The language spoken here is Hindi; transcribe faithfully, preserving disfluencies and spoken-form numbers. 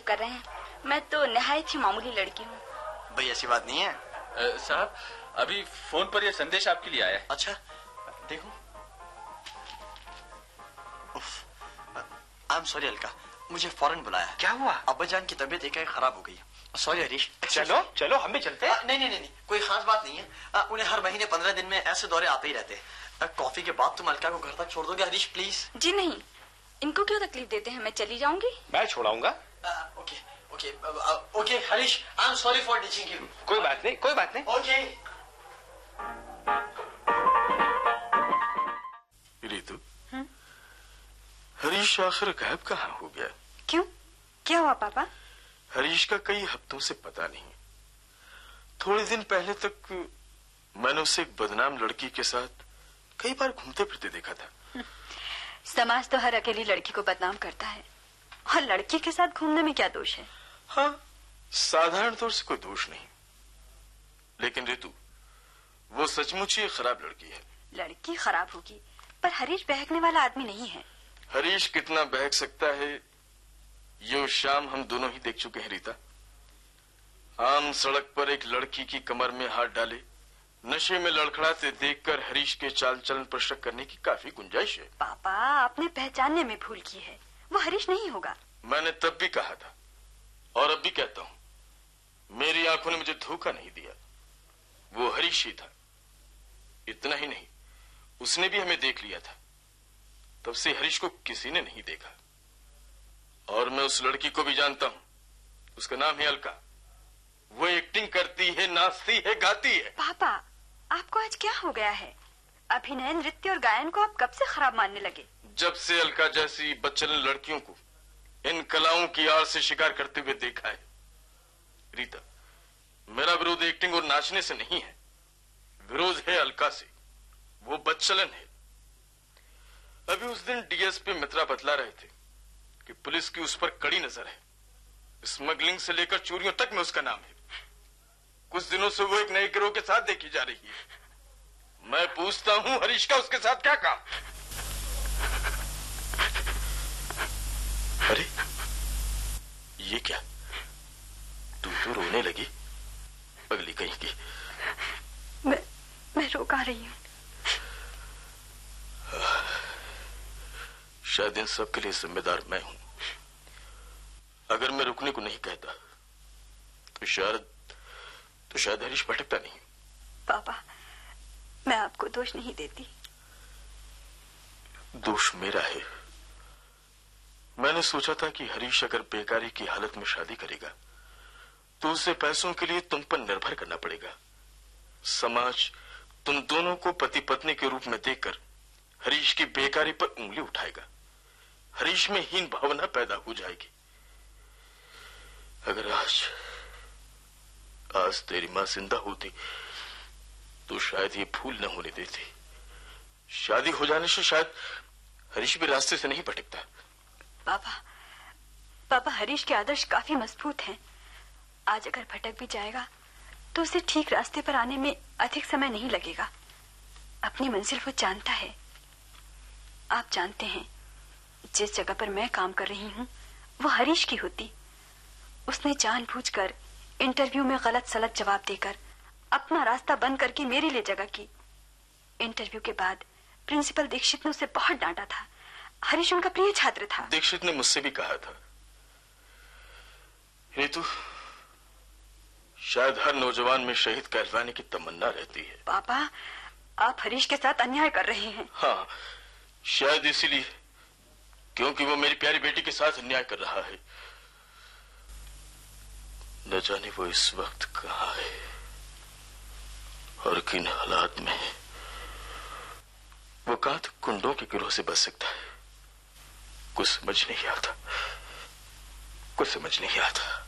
कर रहे हैं? मैं तो निहायत ही मामूली लड़की हूँ। भाई ऐसी बात नहीं है साहब, अभी फोन पर यह संदेश आपके लिए आया है। अच्छा देखो। आई एम सॉरी अलका, मुझे फौरन बुलाया। क्या हुआ? अब्बाजान की तबीयत एकाएक खराब हो गई। सॉरी हरीश। चलो चलो हम भी चलते हैं। नहीं नहीं नहीं कोई खास बात नहीं है। आ, उन्हें हर महीने पंद्रह दिन में ऐसे दौरे आते ही रहते हैं। कॉफी के बाद तुम अलका को घर तक छोड़ दोगे हरीश प्लीज? जी नहीं, इनको क्यों तकलीफ देते हैं, मैं चली जाऊंगी। मैं छोड़ाऊंगा। Okay okay okay Harish, I am sorry for teaching you. कोई बात नहीं कोई बात नहीं। ओके। रितु, हरीश आखिर गायब कहाँ हो गया? क्यों, क्या हुआ पापा? हरीश का कई हफ्तों से पता नहीं। थोड़े दिन पहले तक मैंने उसे एक बदनाम लड़की के साथ कई बार घूमते फिरते देखा था। समाज तो हर अकेली लड़की को बदनाम करता है, और लड़की के साथ घूमने में क्या दोष है? हाँ, साधारण तौर से कोई दोष नहीं, लेकिन रितु वो सचमुच ही खराब लड़की है। लड़की खराब होगी, पर हरीश बहकने वाला आदमी नहीं है। हरीश कितना बहक सकता है ये उस शाम हम दोनों ही देख चुके हैं रीता। आम सड़क पर एक लड़की की कमर में हाथ डाले नशे में लड़खड़ाते देखकर हरीश के चाल चलन पर शक करने की काफी गुंजाइश है। पापा, आपने पहचानने में भूल की है, वो हरीश नहीं होगा। मैंने तब भी कहा था और अब भी कहता हूँ, मेरी आंखों ने मुझे धोखा नहीं दिया, वो हरीश ही था। इतना ही नहीं, उसने भी हमें देख लिया था। तब से हरीश को किसी ने नहीं देखा, और मैं उस लड़की को भी जानता हूँ। उसका नाम है अलका। वो एक्टिंग करती है, नाचती है, गाती है। पापा, आपको आज क्या हो गया है? अभिनय, नृत्य और गायन को आप कब से खराब मानने लगे? जब से अलका जैसी बच्चन लड़कियों को इन कलाओं की आड़ से शिकार करते हुए देखा है। रीता, मेरा विरोध एक्टिंग और नाचने से नहीं है, विरोध है अलका से। वो बच्चलन है। अभी उस दिन डीएसपी मित्रा बतला रहे थे कि पुलिस की उस पर कड़ी नजर है। स्मगलिंग से लेकर चोरियों तक में उसका नाम है। कुछ दिनों से वो एक नए गिरोह के साथ देखी जा रही है। मैं पूछता हूँ, हरीश का उसके साथ क्या काम? अरे ये क्या, तू तो रोने लगी अगली कहीं की। मैं मैं रोका रही हूँ। शायद इन सब के लिए जिम्मेदार मैं हूं। अगर मैं रुकने को नहीं कहता तो शायद तो शायद हरीश भटकता नहीं। पापा, मैं आपको दोष नहीं देती। दोष मेरा है। मैंने सोचा था कि हरीश अगर बेकारी की हालत में शादी करेगा तो उसे पैसों के लिए तुम पर निर्भर करना पड़ेगा। समाज तुम दोनों को पति पत्नी के रूप में देखकर हरीश की बेकारी पर उंगली उठाएगा। हरीश में हीन भावना पैदा हो जाएगी। अगर आज आज तेरी मां जिंदा होती तो शायद ये भूल न होने देती। शादी हो जाने से शायद हरीश भी रास्ते से नहीं भटकता। पापा, पापा हरीश के आदर्श काफी मजबूत हैं। आज अगर भटक भी जाएगा तो उसे ठीक रास्ते पर आने में अधिक समय नहीं लगेगा। अपनी मंजिल वो जानता है। आप जानते हैं, जिस जगह पर मैं काम कर रही हूँ वो हरीश की होती। उसने जानबूझकर इंटरव्यू में गलत सलत जवाब देकर अपना रास्ता बंद करके मेरे लिए जगह की। इंटरव्यू के बाद प्रिंसिपल दीक्षित ने उसे बहुत डांटा था। हरीश उनका प्रिय छात्र था। दीक्षित ने मुझसे भी कहा था, नीतू, शायद हर नौजवान में शहीद कहलवाने की तमन्ना रहती है। पापा, आप हरीश के साथ अन्याय कर रहे हैं। हाँ, शायद इसीलिए, क्योंकि वो मेरी प्यारी बेटी के साथ अन्याय कर रहा है। न जाने वो इस वक्त कहाँ है और किन हालात में है। वो कहाँ तक गुंडों के गिरोह से बच सकता है, कुछ समझ नहीं आता, कुछ समझ नहीं आता।